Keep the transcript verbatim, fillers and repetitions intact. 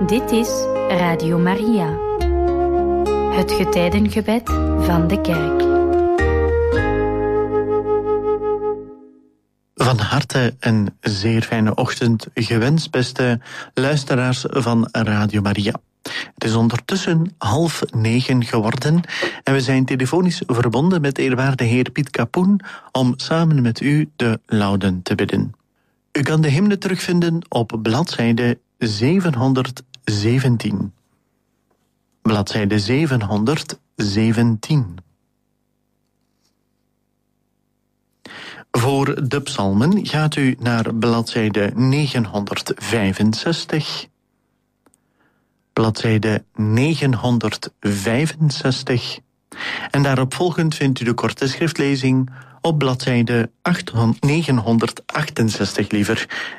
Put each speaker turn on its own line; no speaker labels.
Dit is Radio Maria, het getijdengebed van de kerk.
Van harte een zeer fijne ochtend gewenst, beste luisteraars van Radio Maria. Het is ondertussen half negen geworden en we zijn telefonisch verbonden met de eerwaarde heer Piet Kapoen om samen met u de Lauden te bidden. U kan de hymne terugvinden op bladzijde zevenhonderdzeventien. Bladzijde zevenhonderdzeventien. Voor de psalmen gaat u naar bladzijde negenhonderdvijfenzestig. Bladzijde negenhonderdvijfenzestig. En daarop volgend vindt u de korte schriftlezing op bladzijde negenhonderdachtenzestig liever.